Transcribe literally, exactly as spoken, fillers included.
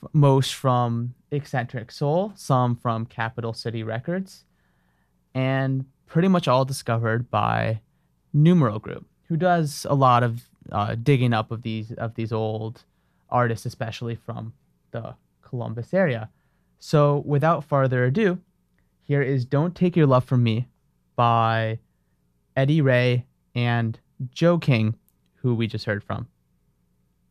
most from Eccentric Soul, some from Capital City Records, and pretty much all discovered by Numeral Group, who does a lot of uh, digging up of these of these old artists, especially from the Columbus area. So, without further ado, here is "Don't Take Your Love From Me" by Eddie Ray and Joe King, who we just heard from.